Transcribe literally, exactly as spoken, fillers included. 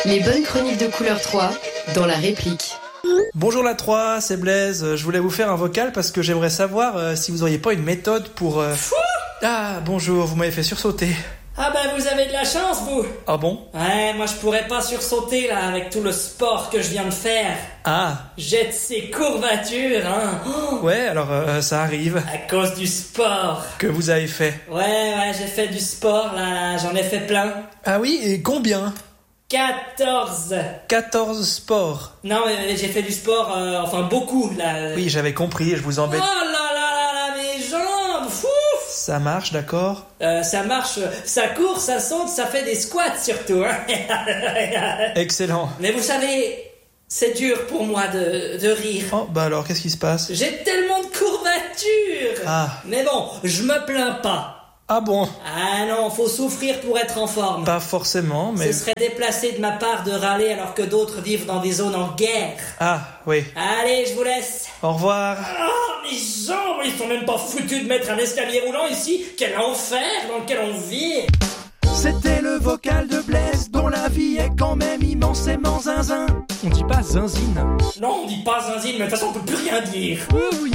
Les bonnes chroniques de Couleur trois, dans la réplique. Bonjour la trois, c'est Blaise. Je voulais vous faire un vocal parce que j'aimerais savoir euh, si vous auriez pas une méthode pour... Euh... Ah, bonjour, vous m'avez fait sursauter. Ah ben vous avez de la chance vous. Ah bon? Ouais, moi je pourrais pas sursauter là avec tout le sport que je viens de faire. Ah. Jette ces courbatures, hein. Oh, Ouais, alors euh, ça arrive. à cause du sport. Que vous avez fait? Ouais, ouais, j'ai fait du sport là, là, j'en ai fait plein. Ah oui, et combien? quatorze. quatorze sports. Non, mais j'ai fait du sport, euh, enfin beaucoup là. Oui, j'avais compris, je vous Oh embête. là là là là, mes jambes, fouf. Ça marche, d'accord? Euh, ça marche, ça court, ça saute, ça fait des squats surtout, hein. Excellent. Mais vous savez, c'est dur pour moi de, de rire. Oh, bah alors, qu'est-ce qui se passe? J'ai tellement de courbatures. Ah. Mais bon, je me plains pas. Ah bon? Ah non, faut souffrir pour être en forme. Pas forcément, mais... Ce serait déplacé de ma part de râler alors que d'autres vivent dans des zones en guerre. Ah, oui. Allez, je vous laisse. Au revoir. Oh, mes jambes, ils sont même pas foutus de mettre un escalier roulant ici. Quel enfer dans lequel on vit. C'était le vocal de Blaise, dont la vie est quand même immensément zinzin. On dit pas zinzine. Non, on dit pas zinzine, mais de toute façon on peut plus rien dire. Ouh,